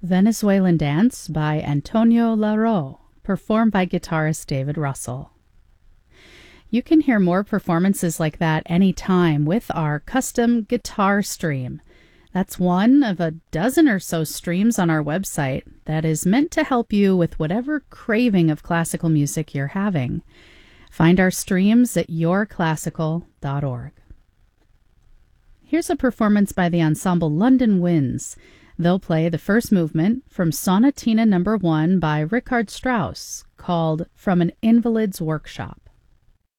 Venezuelan Dance by Antonio Larro, performed by guitarist David Russell. You can hear more performances like that anytime with our custom guitar stream. That's one of a dozen or so streams on our website that is meant to help you with whatever craving of classical music you're having. Find our streams at yourclassical.org. Here's a performance by the ensemble London Winds. They'll play the first movement from Sonatina No. 1 by Richard Strauss, called From an Invalid's Workshop.